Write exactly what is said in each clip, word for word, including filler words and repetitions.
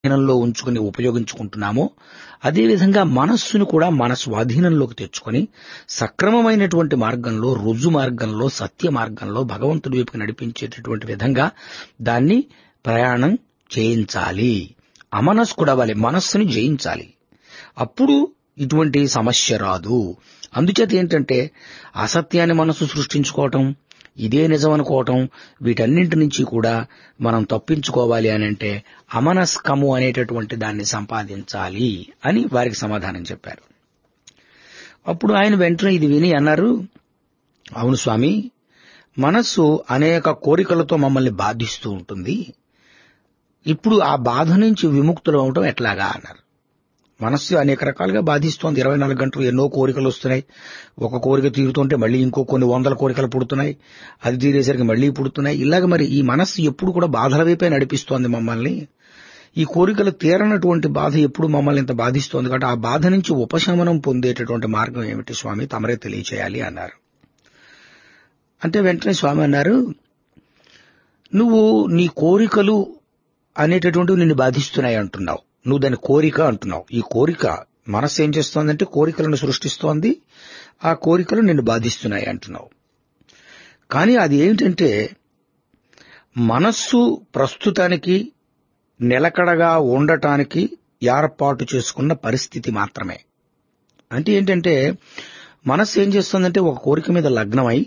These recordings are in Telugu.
స్వాధీనంలో ఉంచుకుని ఉపయోగించుకుంటున్నామో అదేవిధంగా మనస్సును కూడా మన స్వాధీనంలోకి తెచ్చుకొని సక్రమమైనటువంటి మార్గంలో, రుజు మార్గంలో, సత్య మార్గంలో భగవంతుడి వైపుకి నడిపించేటటువంటి విధంగా దాన్ని ప్రయాణం చేయించాలి. అమనస్కుడవ్వాలి, మనస్సుని జయించాలి. అప్పుడు ఇటువంటి సమస్య రాదు. అందుచేత ఏంటంటే అసత్యాన్ని మనసు సృష్టించుకోవటం, ఇదే నిజం అనుకోవటం, వీటన్నింటి నుంచి కూడా మనం తప్పించుకోవాలి అని అంటే అమనస్కము అనేటటువంటి దాన్ని సంపాదించాలి అని వారికి సమాధానం చెప్పారు. అప్పుడు ఆయన వెంటనే ఇది విని అన్నారు, అవును స్వామి, మనస్సు అనేక కోరికలతో మమ్మల్ని బాధిస్తూ ఉంటుంది. ఇప్పుడు ఆ బాధ నుంచి విముక్తులు అవటం ఎట్లాగా అన్నారు. మనస్సు అనేక రకాలుగా బాధిస్తోంది. ఇరవై నాలుగు గంటలు ఎన్నో కోరికలు వస్తున్నాయి. ఒక కోరిక తీరుతుంటే మళ్ళీ ఇంకో కొన్ని వందల కోరికలు పుడుతున్నాయి. అది తీరేసరికి మళ్లీ పుడుతున్నాయి. ఇలాగ మరి ఈ మనస్సు ఎప్పుడు కూడా బాధల వైపే నడిపిస్తోంది మమ్మల్ని. ఈ కోరికలు తీరనటువంటి బాధ ఎప్పుడు మమ్మల్ని ఇంత బాధిస్తోంది కాబట్టి ఆ బాధ నుంచి ఉపశమనం పొందేటటువంటి మార్గం ఏమిటి స్వామి, తమరే తెలియచేయాలి అన్నారు. అంటే వెంటనే స్వామి అన్నారు, నువ్వు నీ కోరికలు అనేటటువంటివి నిన్ను బాధిస్తున్నాయి అంటున్నావు. నువ్వు దాని కోరిక అంటున్నావు. ఈ కోరిక మనస్సు ఏం చేస్తోందంటే కోరికలను సృష్టిస్తోంది. ఆ కోరికలు నిన్ను బాధిస్తున్నాయి అంటున్నావు. కానీ అది ఏమిటంటే మనస్సు ప్రస్తుతానికి నిలకడగా ఉండటానికి ఏర్పాటు చేసుకున్న పరిస్థితి మాత్రమే. అంటే ఏంటంటే మనస్సు ఏం చేస్తోందంటే ఒక కోరిక మీద లగ్నమై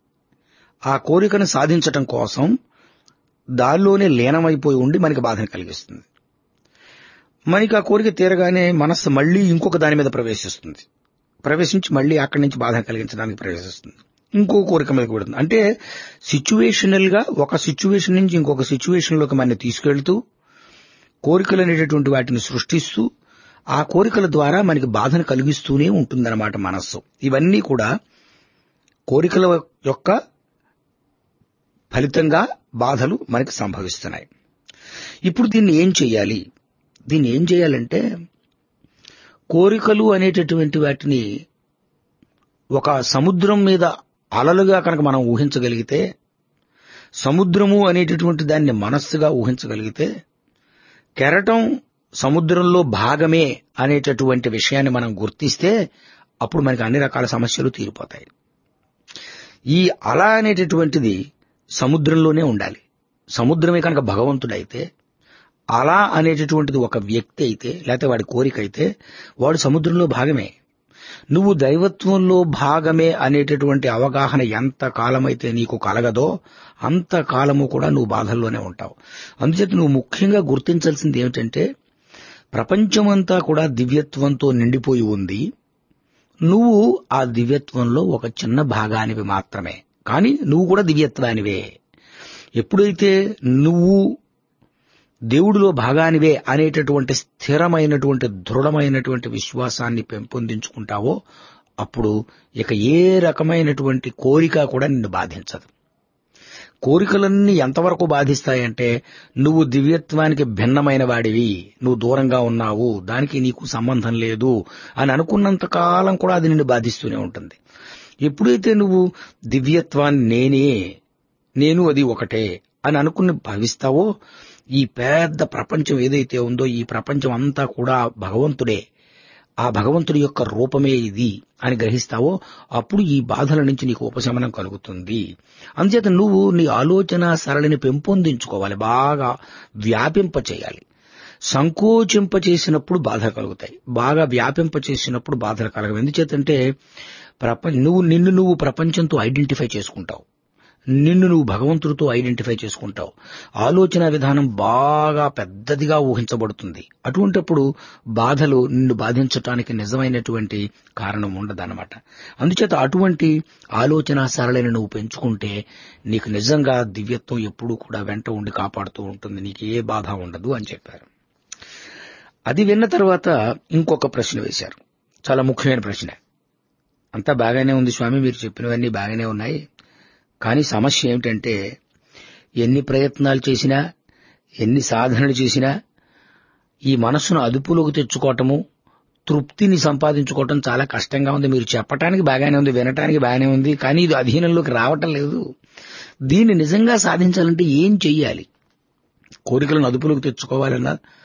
ఆ కోరికను సాధించటం కోసం దానిలోనే లీనమైపోయి ఉండి మనకి బాధను కలిగిస్తుంది. మనకి ఆ కోరిక తీరగానే మనస్సు మళ్లీ ఇంకొక దాని మీద ప్రవేశిస్తుంది. ప్రవేశించి మళ్లీ అక్కడి నుంచి బాధ కలిగించడానికి ప్రవేశిస్తుంది. ఇంకో కోరిక మీద కూడుతుంది. అంటే సిచ్యువేషనల్ గా ఒక సిచ్యువేషన్ నుంచి ఇంకొక సిచ్యువేషన్ లోకి మనల్ని తీసుకెళ్తూ కోరికలు అనేటటువంటి వాటిని సృష్టిస్తూ ఆ కోరికల ద్వారా మనకి బాధను కలిగిస్తూనే ఉంటుందన్నమాట మనస్సు. ఇవన్నీ కూడా కోరికల యొక్క ఫలితంగా బాధలు మనకి సంభవిస్తున్నాయి. ఇప్పుడు దీన్ని ఏం చెయ్యాలి? దీన్ని ఏం చేయాలంటే కోరికలు అనేటటువంటి వాటిని ఒక సముద్రం మీద అలలుగా కనుక మనం ఊహించగలిగితే, సముద్రము అనేటటువంటి దాన్ని మనస్సుగా ఊహించగలిగితే, కెరటం సముద్రంలో భాగమే అనేటటువంటి విషయాన్ని మనం గుర్తిస్తే అప్పుడు మనకి అన్ని రకాల సమస్యలు తీరిపోతాయి. ఈ అల అనేటటువంటిది సముద్రంలోనే ఉండాలి. సముద్రమే కనుక భగవంతుడైతే, అలా అనేటటువంటిది ఒక వ్యక్తి అయితే, లేకపోతే వాడి కోరిక అయితే, వాడు సముద్రంలో భాగమే. నువ్వు దైవత్వంలో భాగమే అనేటటువంటి అవగాహన ఎంత కాలమైతే నీకు కలగదో అంత కాలము కూడా నువ్వు బాధల్లోనే ఉంటావు. అందుచేత నువ్వు ముఖ్యంగా గుర్తించాల్సింది ఏమిటంటే ప్రపంచమంతా కూడా దివ్యత్వంతో నిండిపోయి ఉంది. నువ్వు ఆ దివ్యత్వంలో ఒక చిన్న భాగానివి మాత్రమే. కానీ నువ్వు కూడా దివ్యత్వానివే. ఎప్పుడైతే నువ్వు దేవుడిలో భాగానివే అనేటటువంటి స్థిరమైనటువంటి దృఢమైనటువంటి విశ్వాసాన్ని పెంపొందించుకుంటావో అప్పుడు ఇక ఏ రకమైనటువంటి కోరిక కూడా నిన్ను బాధించదు. కోరికలన్నీ ఎంతవరకు బాధిస్తాయంటే నువ్వు దివ్యత్వానికి భిన్నమైన వాడివి, నువ్వు దూరంగా ఉన్నావు, దానికి నీకు సంబంధం లేదు అని అనుకున్నంత కాలం కూడా అది నిన్ను బాధిస్తూనే ఉంటుంది. ఎప్పుడైతే నువ్వు దివ్యత్వాన్ని నేనే, నేను అది ఒకటే అని అనుకుని భావిస్తావో ఈ పెద్ద ప్రపంచం ఏదైతే ఉందో ఈ ప్రపంచం అంతా కూడా భగవంతుడే, ఆ భగవంతుడి యొక్క రూపమే ఇది అని గ్రహిస్తావో అప్పుడు ఈ బాధల నుంచి నీకు ఉపశమనం కలుగుతుంది. అందుచేత నువ్వు నీ ఆలోచన సరళిని పెంపొందించుకోవాలి, బాగా వ్యాపింప చేయాలి. సంకోచింప చేసినప్పుడు బాధలు కలుగుతాయి, బాగా వ్యాపింప చేసినప్పుడు బాధలు కలగవు. ఎందుచేతంటే ప్రపంచ నువ్వు నిన్ను నువ్వు ప్రపంచంతో ఐడెంటిఫై చేసుకుంటావు, నిన్ను నువ్వు భగవంతుడితో ఐడెంటిఫై చేసుకుంటావు. ఆలోచన విధానం బాగా పెద్దదిగా ఊహించబడుతుంది. అటువంటిప్పుడు బాధలు నిన్ను బాధించటానికి నిజమైనటువంటి కారణం ఉండదన్నమాట. అందుచేత అటువంటి ఆలోచన సరళిని నువ్వు పెంచుకుంటే నీకు నిజంగా దివ్యత్వం ఎప్పుడూ కూడా వెంట ఉండి కాపాడుతూ ఉంటుంది, నీకు ఏ బాధ ఉండదు అని చెప్పారు. అది విన్న తర్వాత ఇంకొక ప్రశ్న వేశారు, చాలా ముఖ్యమైన ప్రశ్న. అంతా బాగానే ఉంది స్వామి, మీరు చెప్పినవన్నీ బాగానే ఉన్నాయి, కానీ సమస్య ఏమిటంటే ఎన్ని ప్రయత్నాలు చేసినా ఎన్ని సాధనలు చేసినా ఈ మనస్సును అదుపులోకి తెచ్చుకోవటము, తృప్తిని సంపాదించుకోవటం చాలా కష్టంగా ఉంది. మీరు చెప్పటానికి బాగానే ఉంది, వినటానికి బాగానే ఉంది, కానీ ఇది అధీనంలోకి రావటం లేదు. దీన్ని నిజంగా సాధించాలంటే ఏం చెయ్యాలి? కోరికలను అదుపులోకి తెచ్చుకోవాలన్నా